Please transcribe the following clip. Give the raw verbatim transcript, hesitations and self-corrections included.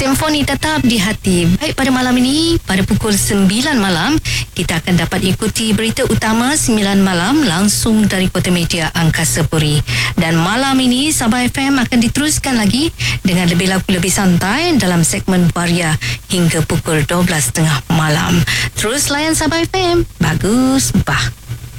Simfoni tetap di hati. Baik, pada malam ini, pada pukul sembilan malam, kita akan dapat ikuti berita utama sembilan malam langsung dari Kota Media Angkasa Puri. Dan malam ini, Sabah F M akan diteruskan lagi dengan lebih lagu lebih santai dalam segmen Waria hingga pukul dua belas tiga puluh malam. Terus layan Sabah F M. Bagus, bah.